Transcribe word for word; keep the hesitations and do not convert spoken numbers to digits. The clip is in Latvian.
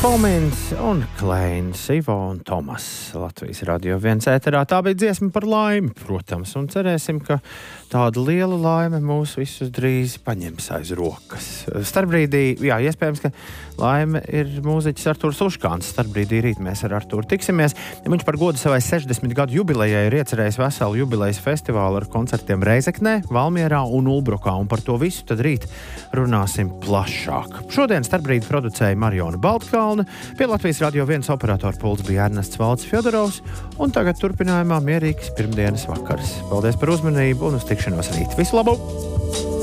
Komins un Kleins, Ivo un Tomas Latvijas radio viens ēterā. Tā bija dziesma par laimi, protams, un cerēsim, ka tāda liela laime mūs visus drīz paņems aiz rokas. Starpbrīdī, jā, iespējams, ka laime ir mūziķis Artūrs Uškāns. Starpbrīdī rīt mēs ar Artūru tiksimies. Viņš par godu savai sešdesmit gadu jubilejai ir iecerējis veselu jubilejas festivālu ar koncertiem Reizeknē, Valmierā un Ulbrukā, un par to visu tad rīt runāsim plašāk. Šodien Starpbrīdi producēja Mariona Baltkalne, pie Latvijas radio viens operatora pults bija Ernests Valds Fjodorovs, un tagad turpinājumā mierīgs pirmdienas vakars. Paldies par uzmanību un uz tikšanos rīt. Visu labu!